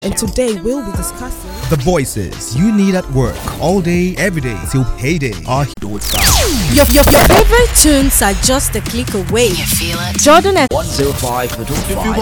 And today we'll be discussing the voices you need at work all day, every day till payday are your favorite tunes are just a click away. You feel it? Jordan F. 105.5.